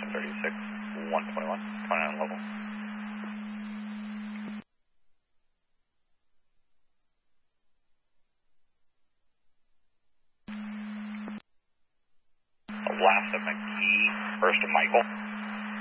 36, 121, 29 level. Last of McGee, first of Michael.